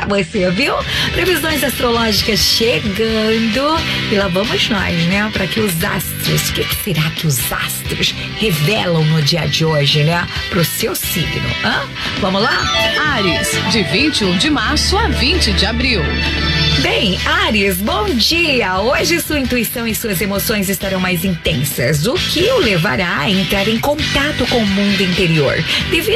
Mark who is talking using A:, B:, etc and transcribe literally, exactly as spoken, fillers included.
A: você, viu? Previsões astrológicas chegando. E lá vamos nós, né? Para que os astros, o que, que será que os astros revelam no dia de hoje, né? Pro seu signo, hã? Vamos lá?
B: Áries, de vinte e um de março a vinte de abril.
A: Bem, Áries, bom dia! Hoje sua intuição e suas emoções estarão mais intensas, o que o levará a entrar em contato com o mundo interior. Devido